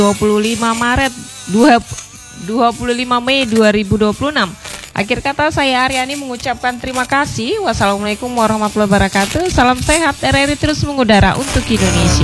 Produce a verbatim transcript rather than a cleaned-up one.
dua puluh lima Maret dua puluh lima Mei dua ribu dua puluh enam. Akhir kata saya Aryani mengucapkan terima kasih. Wassalamualaikum warahmatullahi wabarakatuh. Salam sehat, R R I terus mengudara untuk Indonesia.